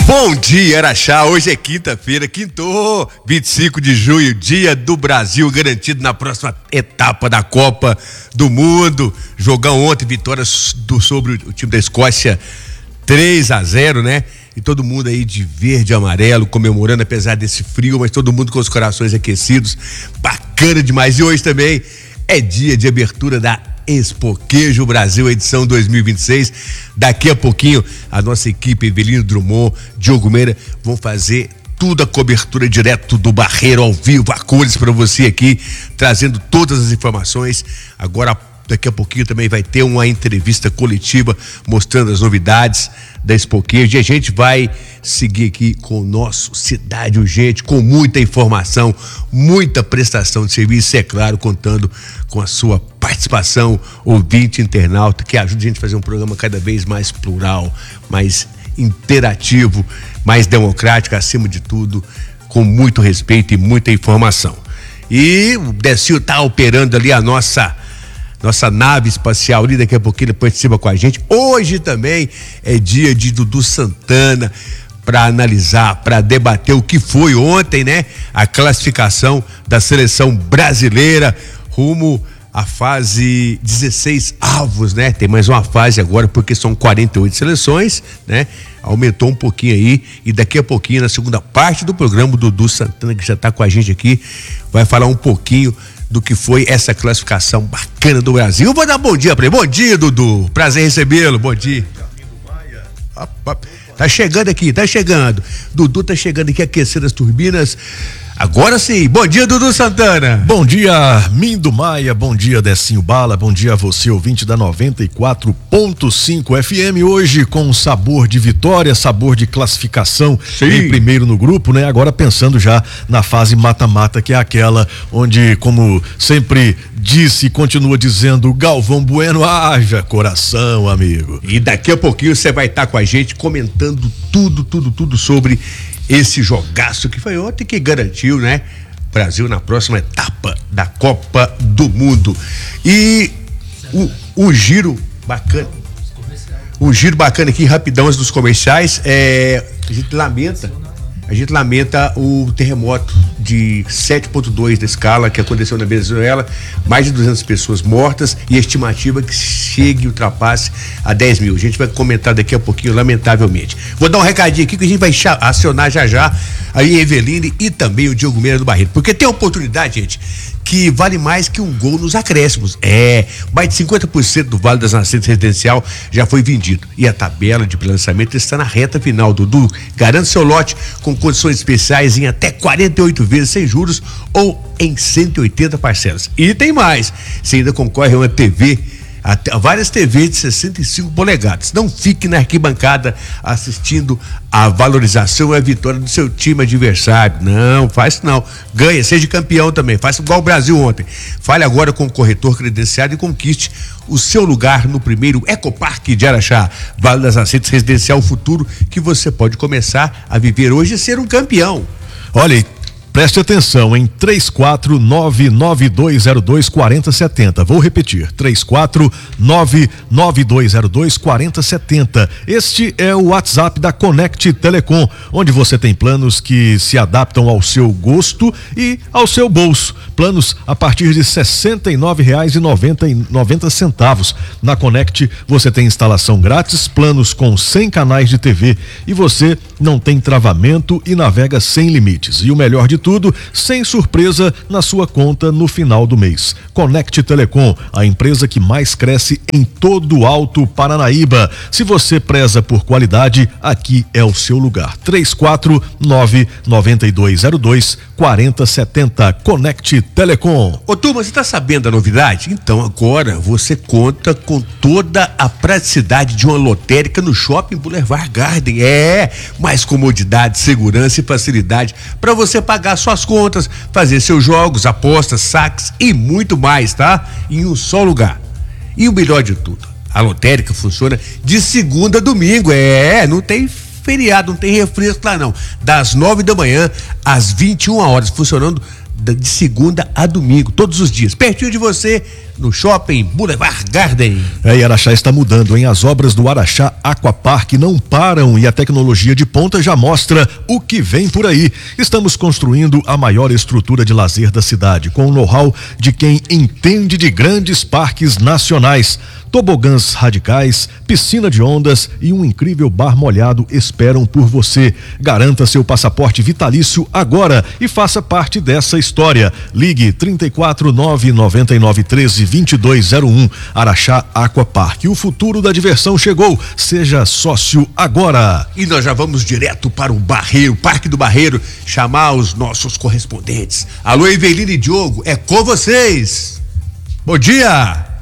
Bom dia, Araxá. Hoje é quinta-feira, quintou, 25 de junho, dia do Brasil, garantido na próxima etapa da Copa do Mundo. Jogão ontem, vitória sobre o time da Escócia, 3-0, né? E todo mundo aí de verde e amarelo, comemorando, apesar desse frio, mas todo mundo com os corações aquecidos. Bacana demais. E hoje também é dia de abertura da Expo Queijo Brasil, edição 2026. Daqui a pouquinho a nossa equipe, Evelino Drummond, Diogo Meira, vão fazer tudo a cobertura direto do Barreiro, ao vivo, a cores para você aqui, trazendo todas as informações. Agora, daqui a pouquinho também vai ter uma entrevista coletiva mostrando as novidades da Expo Queijo. E a gente vai seguir aqui com o nosso Cidade Urgente, com muita informação, muita prestação de serviço, é claro, contando com a sua participação, ouvinte, internauta, que ajuda a gente a fazer um programa cada vez mais plural, mais interativo, mais democrático, acima de tudo, com muito respeito e muita informação. E o Décio tá operando ali a nossa nave espacial ali, daqui a pouquinho ele participa com a gente. Hoje também é dia de Dudu Santana para analisar, para debater o que foi ontem, né? A classificação da seleção brasileira rumo à fase 16 avos, né? Tem mais uma fase agora porque são 48 seleções, né? Aumentou um pouquinho aí e daqui a pouquinho, na segunda parte do programa, o Dudu Santana, que já está com a gente aqui, vai falar um pouquinho do que foi essa classificação bacana do Brasil. Eu vou dar bom dia para ele. Bom dia, Dudu. Prazer recebê-lo. Bom dia. Tá chegando aqui, tá chegando. Dudu tá chegando aqui aquecendo as turbinas. Agora sim, bom dia, Dudu Santana. Bom dia, Mindo Maia, bom dia, Decinho Bala, bom dia a você, ouvinte da 94.5 FM, hoje com sabor de vitória, sabor de classificação. Sim. Em primeiro no grupo, né? Agora pensando já na fase mata-mata, que é aquela onde, como sempre disse e continua dizendo, Galvão Bueno, haja coração, amigo. E daqui a pouquinho você vai estar com a gente comentando tudo sobre esse jogaço que foi ontem, que garantiu, né? Brasil na próxima etapa da Copa do Mundo. E o giro bacana. O giro bacana aqui, rapidão, antes dos comerciais. A gente lamenta o terremoto de 7,2 da escala que aconteceu na Venezuela, mais de 200 pessoas mortas e a estimativa que chegue e ultrapasse a 10 mil. A gente vai comentar daqui a pouquinho, lamentavelmente. Vou dar um recadinho aqui que a gente vai acionar já aí a Eveline e também o Diogo Meira do Barreiro, porque tem oportunidade, gente, que vale mais que um gol nos acréscimos. Mais de 50% do Vale das Nascentes Residencial já foi vendido. E a tabela de lançamento está na reta final, Dudu. Garante seu lote com condições especiais em até 48 vezes sem juros ou em 180 parcelas. E tem mais, você ainda concorre a uma TV, várias TVs de 65 polegadas. Não fique na arquibancada assistindo a valorização e a vitória do seu time adversário. Não, faz não. Ganha, seja campeão também. Faça igual o Brasil ontem. Fale agora com o corretor credenciado e conquiste o seu lugar no primeiro Ecoparque de Araxá. Vale das Nascentes Residencial Futuro, que você pode começar a viver hoje e ser um campeão. Olha, preste atenção em 34992024070. Vou repetir, 34992024070. Este é o WhatsApp da Connect Telecom, onde você tem planos que se adaptam ao seu gosto e ao seu bolso. Planos a partir de R$ 69,90. Na Connect você tem instalação grátis, planos com 100 canais de TV e você não tem travamento e navega sem limites. E o melhor de tudo, sem surpresa na sua conta no final do mês. Connect Telecom, a empresa que mais cresce em todo o Alto Paranaíba. Se você preza por qualidade, aqui é o seu lugar. 34992024070. Connect Telecom. Ô turma, você tá sabendo da novidade? Então agora você conta com toda a praticidade de uma lotérica no Shopping Boulevard Garden. Mais comodidade, segurança e facilidade para você pagar suas contas, fazer seus jogos, apostas, saques e muito mais, tá? Em um só lugar. E o melhor de tudo, a lotérica funciona de segunda a domingo. Não tem feriado, não tem refresco lá não. Das 9 da manhã às 21 horas, funcionando de segunda a domingo, todos os dias, pertinho de você, no Shopping Boulevard Garden. E Araxá está mudando, hein? As obras do Araxá Aquapark não param e a tecnologia de ponta já mostra o que vem por aí. Estamos construindo a maior estrutura de lazer da cidade, com o know-how de quem entende de grandes parques nacionais. Tobogãs radicais, piscina de ondas e um incrível bar molhado esperam por você. Garanta seu passaporte vitalício agora e faça parte dessa história. Ligue 34999132201. Araxá Aquapark. O futuro da diversão chegou. Seja sócio agora. E nós já vamos direto para o Barreiro, Parque do Barreiro, chamar os nossos correspondentes. Alô, Eveline e Diogo, é com vocês. Bom dia.